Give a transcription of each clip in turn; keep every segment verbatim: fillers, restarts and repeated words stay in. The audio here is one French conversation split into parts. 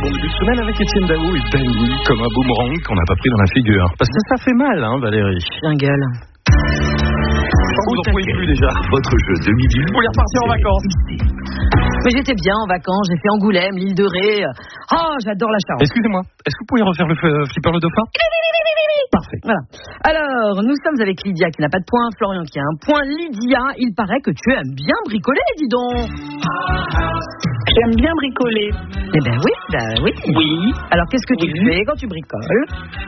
bon début de semaine avec Étienne Dao et Dany, comme un boomerang qu'on n'a pas pris dans la figure. Parce que ça fait mal, hein, Valérie. Un gueule. Vous n'en pouvez plus déjà. Votre jeu de midi. Vous voulez repartir en vacances? Mais j'étais bien en vacances, j'ai fait Angoulême, l'île de Ré. Oh, j'adore la Charente. Excusez-moi, est-ce que vous pouvez refaire le f- flipper le dauphin? Parfait. Voilà. Alors, nous sommes avec Lydia qui n'a pas de point, Florian qui a un point. Lydia, il paraît que tu aimes bien bricoler, dis donc. J'aime bien bricoler. Eh ben oui, ben oui. Oui. Alors, qu'est-ce que tu Oui. fais quand tu bricoles?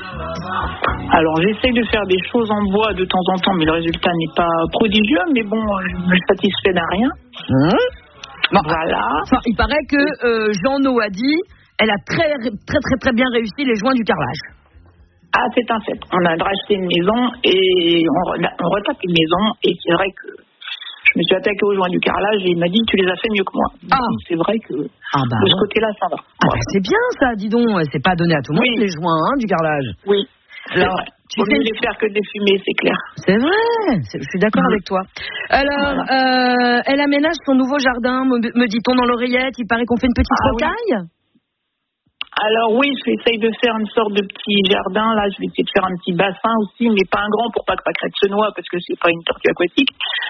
Alors, j'essaye de faire des choses en bois de temps en temps, mais le résultat n'est pas prodigieux. Mais bon, je me satisfais d'un rien. Hum Bon, Voilà. enfin, il paraît que euh, Jean-No a dit, elle a très, très, très, très bien réussi les joints du carrelage. Ah, c'est un fait. On a racheté une maison et on, re- on retape une maison. Et c'est vrai que je me suis attaquée aux joints du carrelage et il m'a dit tu les as fait mieux que moi. Ah. Donc, c'est vrai que Ah bah, de ce ouais. côté-là, ça va. Ah bah, c'est bien ça, dis donc. C'est pas donné à tout le monde, Oui. les joints hein, du carrelage. Oui. C'est Alors, vrai. tu Vaut fais- mieux les faire que de les fumer, c'est clair. C'est vrai, c'est- je suis d'accord Mhm. avec toi. Alors, euh, elle aménage son nouveau jardin, me, me dit-on dans l'oreillette. Il paraît qu'on fait une petite Ah oui. rocaille. Alors oui, je vais essayer de faire une sorte de petit jardin. Là, je vais essayer de faire un petit bassin aussi, mais pas un grand pour pas que ma crête se noie, parce que c'est pas une tortue aquatique.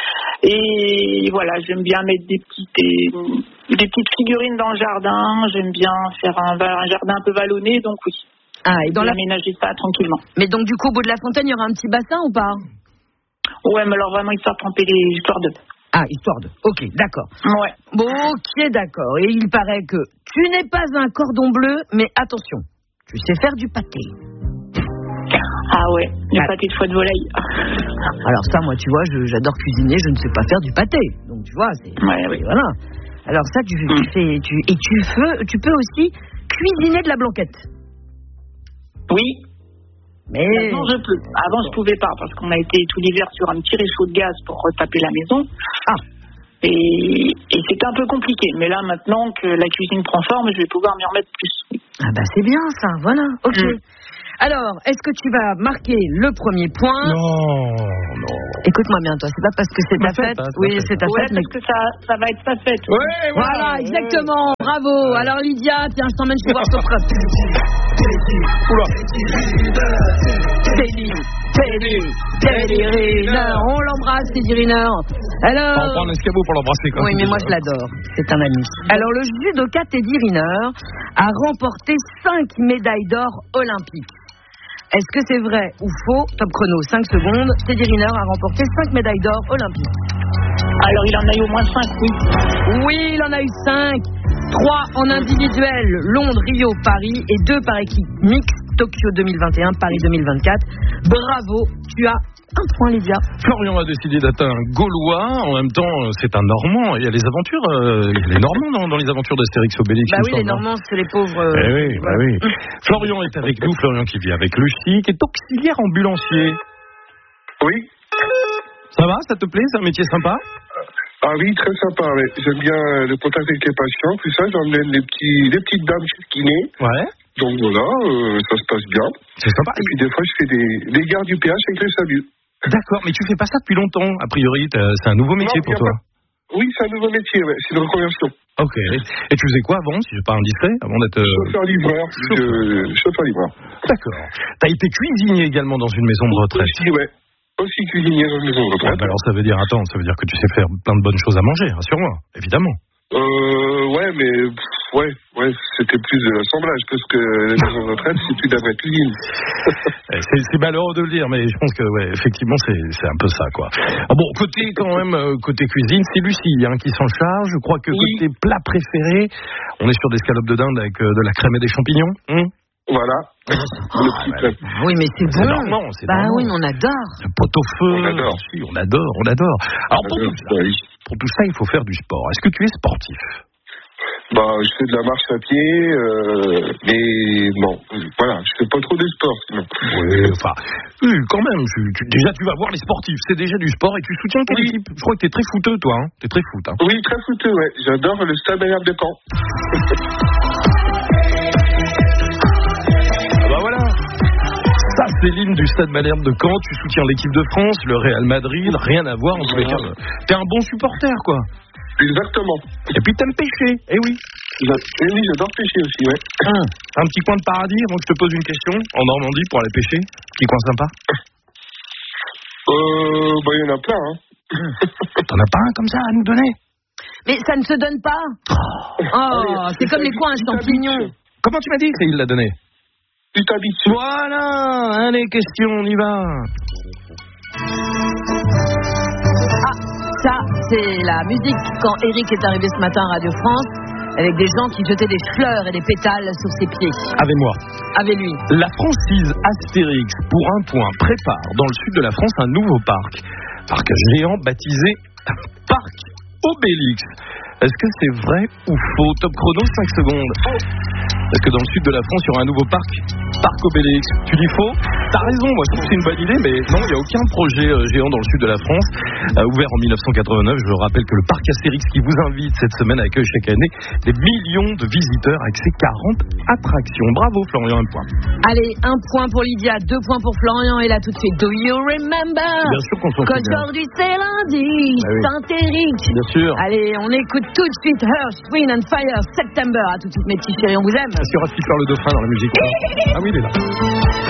Et voilà, j'aime bien mettre des petites, des, des petites figurines dans le jardin. J'aime bien faire un, un jardin un peu vallonné, donc oui. Ah, et dans la... Aménager ça tranquillement. Mais donc, du coup, au bout de la fontaine, il y aura un petit bassin ou pas? Ouais, mais alors vraiment, histoire de tremper les histoires de... Ah, histoire de. Ok, d'accord. Ouais. Bon, ok, d'accord. Et il paraît que tu n'es pas un cordon bleu, mais attention, tu sais faire du pâté. Ah ouais, le Ah. pâté de foie de volaille. Alors ça, moi, tu vois, je- j'adore cuisiner, je ne sais pas faire du pâté. Donc, tu vois, c'est... Ouais, ouais. Voilà. Alors ça, tu, tu Mm. fais... Tu, et tu, fais, tu peux aussi cuisiner de la blanquette. Oui. Mais... Maintenant, je peux. Avant, je pouvais pas parce qu'on a été tout l'hiver sur un petit réchaud de gaz pour retaper la maison. Ah. Et, et c'était un peu compliqué. Mais là, maintenant que la cuisine prend forme, je vais pouvoir m'y remettre plus. Ah bah c'est bien ça, voilà, ok. Mm. Alors, est-ce que tu vas marquer le premier point? Non, non. Écoute-moi bien, toi, c'est pas parce que c'est Ma ta fête, fête. hein, c'est Oui, ma fête. c'est ta Ouais, fête, mais... parce que ça, ça va être sa fête. Ouais, Voilà, exactement, bravo. Alors Lydia, tiens, je t'emmène chez voir Sopra. Oula. Teddy, Teddy, Teddy Riner. On l'embrasse, Teddy Riner. Alors... On prend un escabeau pour l'embrasser quand Oui, même. mais moi je l'adore, c'est un ami. Alors le judoka Teddy Riner a remporté cinq médailles d'or olympiques. Est-ce que c'est vrai ou faux? Top chrono, cinq secondes. Teddy Riner a remporté cinq médailles d'or olympiques. Alors, il en a eu au moins cinq, oui. Oui, il en a eu cinq. trois en individuel, Londres, Rio, Paris, et deux par équipe mixte, Tokyo deux mille vingt et un, Paris deux mille vingt-quatre. Bravo, tu as un point, Lydia. Florian a décidé d'être un Gaulois, en même temps c'est un Normand. Il y a les aventures, euh, il y a les Normands dans, dans les aventures d'Astérix Obélix. Bah il me oui, les semble, hein. Normands, c'est les pauvres. euh, Eh oui, bah voilà. oui. Florian est avec nous, Florian qui vit avec Lucie, qui est auxiliaire ambulancier. Oui. Ça va, ça te plaît, c'est un métier sympa? Ah oui, très sympa. Ouais. J'aime bien euh, le contact avec les patients. Tout ça, j'emmène les, petits, les petites dames chez le kiné. Ouais. Donc voilà, euh, ça se passe bien. C'est sympa. Et puis des fois, je fais des, des gares du péage avec le SAMU. D'accord, mais tu fais pas ça depuis longtemps. A priori, t'as- c'est un nouveau métier Non, pour y a toi. pas- Oui, c'est un nouveau métier, ouais. C'est une reconversion. Ok. Et tu faisais quoi avant, si c'est pas indiscret, avant d'être... euh, Chauffeur-livreur. Je... Chauffeur-livreur. D'accord. T'as été cuisinier également dans une maison de retraite. Aussi, ouais. Aussi cuisinier dans une maison de Ah, retraite. bah alors ça veut dire, attends, ça veut dire que tu sais faire plein de bonnes choses à manger, rassure-moi, évidemment. Euh, ouais, mais pff, ouais, ouais, c'était plus de l'assemblage parce que les maisons de retraite, c'est plus de la vraie cuisine. Eh, C'est, c'est malheureux de le dire, mais je pense que, ouais, effectivement, c'est, c'est un peu ça, quoi. Ah bon, côté, quand même, euh, côté cuisine, c'est Lucie, hein, qui s'en charge. Je crois que Oui. côté plat préféré, on est sur des scalopes de dinde avec euh, de la crème et des champignons. Hum Voilà. Le petit ouais. crème. Oui, mais c'est C'est bon. normand, c'est Bah normand. oui, mais on adore. Le pot-au-feu. On adore. Si, on adore, on adore. Alors, pour, Euh, tout ça, oui. pour tout ça, il faut faire du sport. Est-ce que tu es sportif? Bah, je fais de la marche à pied, euh, mais bon, voilà, je fais pas trop de sport sinon. Oui, enfin, oui, quand même. tu- tu- déjà, tu vas voir les sportifs. C'est déjà du sport et tu soutiens quelle Oui. équipe? Je crois que t'es très footeux, toi. Hein. T'es très foot. Hein. Oui, très fouteux, ouais. J'adore le Stade Malherbe de Caen. Ah bah voilà. Ça, c'est l'hymne du Stade Malherbe de Caen. Tu soutiens l'équipe de France, le Real Madrid. Rien à voir en tous les cas. T'es un bon supporter, quoi. Exactement. Et puis t'aimes pêcher. Eh oui. Oui, j'adore pêcher aussi, ouais. Hum. Un petit coin de paradis avant que je te pose une question en Normandie pour aller pêcher. Petit coin sympa. Euh, bah, il y en a plein, hein. T'en as pas un comme ça à nous donner? Mais ça ne se donne pas. Oh, Allez, c'est comme les coins à champignons. Comment tu m'as dit qu'il l'a donné? Tu t'habites. Voilà, allez, question, on y va. Ah, ça, c'est la musique quand Eric est arrivé ce matin à Radio France, avec des gens qui jetaient des fleurs et des pétales sur ses pieds. Avec moi. Avec lui. La francise Astérix, pour un point, prépare dans le sud de la France un nouveau parc. Parc géant baptisé Parc Obélix. Est-ce que c'est vrai ou faux? Top chrono, cinq secondes. Est-ce que dans le sud de la France, il y aura un nouveau parc? Parc Obélix. Tu dis faux? T'as raison, moi je trouve que c'est une bonne idée, mais non, il n'y a aucun projet euh, géant dans le sud de la France. Euh, ouvert en dix-neuf cent quatre-vingt-neuf, je rappelle que le parc Astérix qui vous invite cette semaine accueille chaque année des millions de visiteurs avec ses quarante attractions. Bravo Florian, un point. Allez, un point pour Lydia, deux points pour Florian, et là tout de suite, do you remember? Bien sûr qu'on s'en souvient. Qu'aujourd'hui c'est lundi, Ah oui. Saint-Éric. Bien sûr. Allez, on écoute tout de suite Earth, Wind and Fire, September. À tout de suite mes petits chéris, on vous aime. Est-ce qu'il y aura Skipper le dauphin dans la musique? Ah oui, il est là.